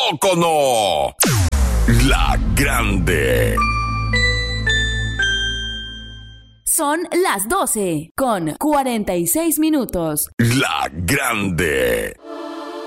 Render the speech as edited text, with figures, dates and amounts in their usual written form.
poco no? La Grande. Son las 12 con 46 minutos. La Grande.